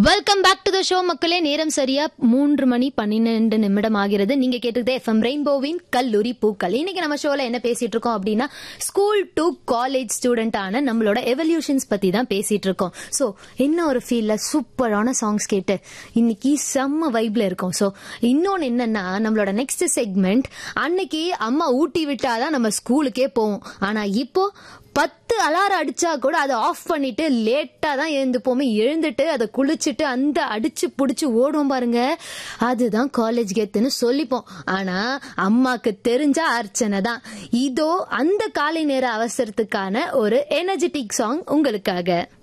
Welcome back to the show மக்களே. நேரம் சரியா 3:12 ஆகிறது. நீங்க கேட்டுக்கிட்டே எஃப்எம் ரெயின்போவின் கல்லூரி பூக்கள். இன்னைக்கு நம்ம ஷோல என்ன பேசிட்டு இருக்கோம் அப்படின்னா, ஸ்கூல் டு காலேஜ் ஸ்டூடெண்டான நம்மளோட எவல்யூஷன்ஸ் பத்தி தான் பேசிட்டு இருக்கோம். சோ என்ன ஒரு ஃபீல்ல சூப்பரான சாங்ஸ் கேட்டு இன்னைக்கு செம்ம வைப்ல இருக்கும். சோ இன்னொன்னு என்னன்னா, நம்மளோட நெக்ஸ்ட் செக்மெண்ட், அன்னைக்கு அம்மா ஊட்டி விட்டாதான் நம்ம ஸ்கூலுக்கே போவோம். ஆனா இப்போ 10 அலாரம் அடிச்சா கூட அதை ஆஃப் பண்ணிட்டு லேட்டா தான் எழுந்துப்போமே. எழுந்துட்டு அதை குளிச்சுட்டு அந்த அடிச்சு புடிச்சு ஓடுவோம் பாருங்க, அதுதான் காலேஜ் கெத்துன்னு சொல்லிப்போம். ஆனா அம்மாக்கு தெரிஞ்சா அர்ச்சனை தான். இதோ அந்த காலை நேர அவசரத்துக்கான ஒரு எனர்ஜெட்டிக் சாங் உங்களுக்காக.